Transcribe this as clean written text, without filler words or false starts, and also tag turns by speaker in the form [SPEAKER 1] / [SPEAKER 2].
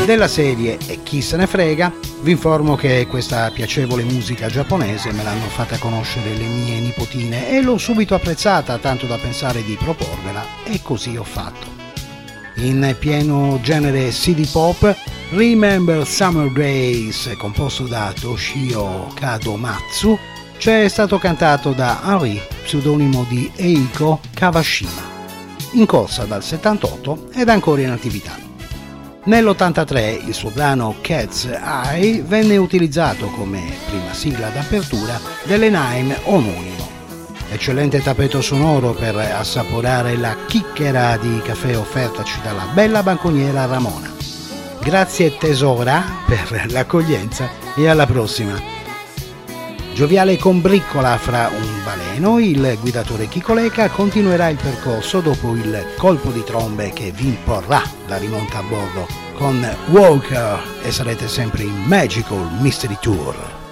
[SPEAKER 1] Della serie E chi se ne frega, vi informo che questa piacevole musica giapponese me l'hanno fatta conoscere le mie nipotine e l'ho subito apprezzata, tanto da pensare di proporvela, e così ho fatto. In pieno genere CD pop, Remember Summer Days, composto da Toshio Kadomatsu, c'è stato cantato da Henri, pseudonimo di Eiko Kawashima, in corsa dal 78 ed ancora in attività. Nell'83 il suo brano Cat's Eye venne utilizzato come prima sigla d'apertura dell'anime omonimo. Eccellente tappeto sonoro per assaporare la chicchera di caffè offertaci dalla bella banconiera Ramona. Grazie tesora per l'accoglienza e alla prossima. Gioviale combriccola fra un baleno, il guidatore Chicoleca continuerà il percorso dopo il colpo di trombe che vi imporrà la rimonta a bordo con Walker e sarete sempre in Magical Mystery Tour.